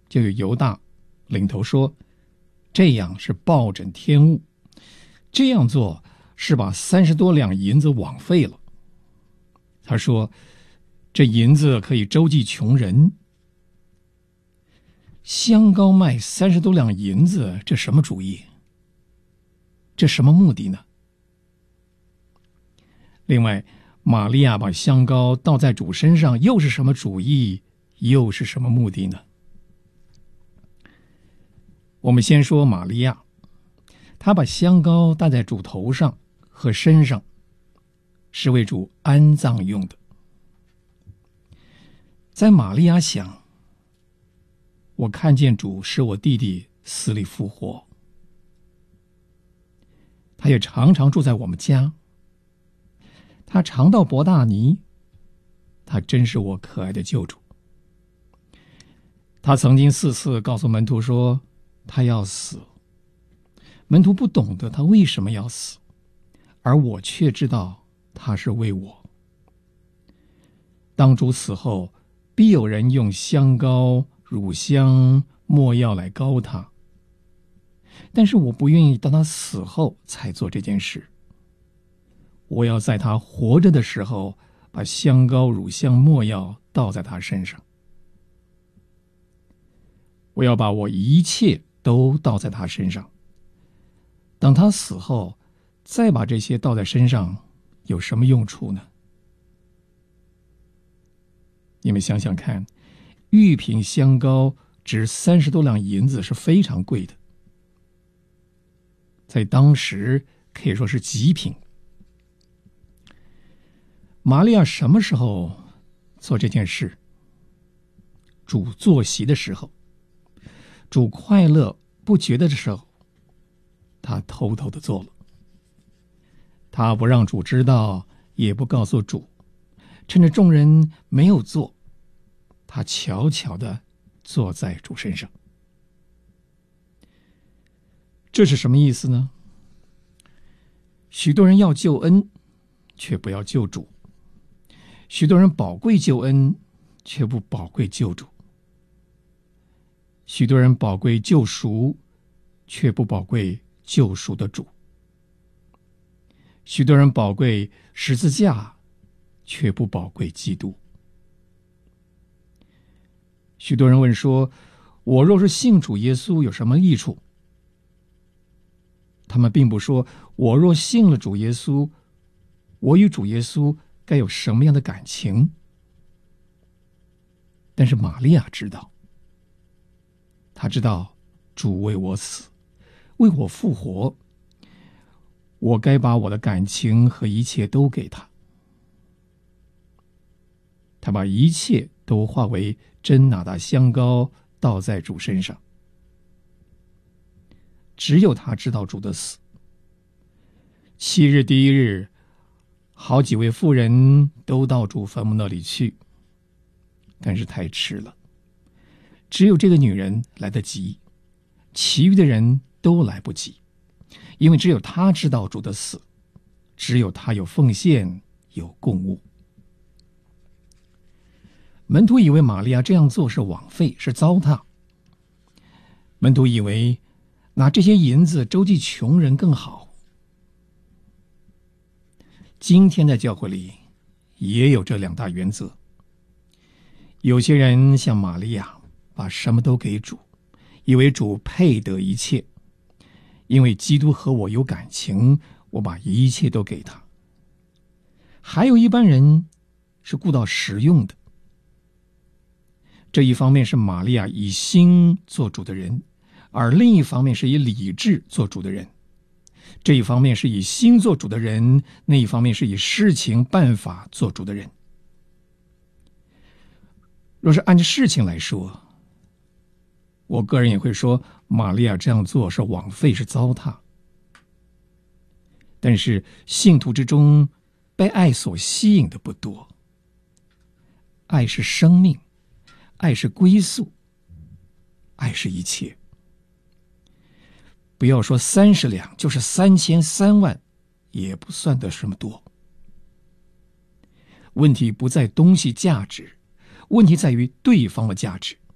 就有犹大领头说，这样是暴殄天物，这样做是把30多两银子枉费了。他说，这银子可以周济穷人。香膏卖30多两银子，这什么主意？这什么目的呢？另外，玛利亚把香膏倒在主身上，又是什么主意？又是什么目的呢？我们先说玛利亚，她把香膏戴在主头上和身上，是为主安葬用的。在玛利亚想，我看见主使我弟弟死里复活，他也常常住在我们家，他常到伯大尼，他真是我可爱的救主。他曾经4次告诉门徒说他要死，门徒不懂得他为什么要死，而我却知道他是为我。当主死后，必有人用香膏、乳香、没药来膏他，但是我不愿意到他死后才做这件事。我要在他活着的时候，把香膏、乳香、没药倒在他身上。我要把我一切都倒在他身上。等他死后，再把这些倒在身上，有什么用处呢？你们想想看，玉瓶香膏值30多两银子是非常贵的，在当时可以说是极品。玛利亚什么时候做这件事？主坐席的时候，主快乐不觉得的时候，他偷偷的做了。他不让主知道，也不告诉主，趁着众人没有做，他悄悄的坐在主身上。这是什么意思呢？许多人要救恩，却不要救主；许多人宝贵救恩，却不宝贵救主；许多人宝贵救赎，却不宝贵救赎的主；许多人宝贵十字架，却不宝贵基督。许多人问说，我若是信主耶稣有什么益处？他们并不说，我若信了主耶稣，我与主耶稣该有什么样的感情。但是玛利亚知道，她知道主为我死，为我复活，我该把我的感情和一切都给他。他把一切都化为真哪大香膏，倒在主身上。只有他知道主的死。7日第1日，好几位妇人都到主坟墓那里去，但是太迟了，只有这个女人来得及，其余的人都来不及，因为只有她知道主的死，只有她有奉献，有供物。门徒以为玛利亚这样做是枉费，是糟蹋。门徒以为拿这些银子周济穷人更好。今天的教会里也有这2大原则。有些人像玛利亚，把什么都给主，以为主配得一切，因为基督和我有感情，我把一切都给他。还有一般人是顾到实用的。这一方面是玛利亚以心做主的人，而另一方面是以理智做主的人。这一方面是以心做主的人，那一方面是以事情办法做主的人。若是按照事情来说，我个人也会说玛利亚这样做是枉费，是糟蹋。但是信徒之中被爱所吸引的不多。爱是生命，爱是归宿，爱是一切。不要说30两，就是3000、3万，也不算得什么多。问题不在东西价值，问题在于对方的价值。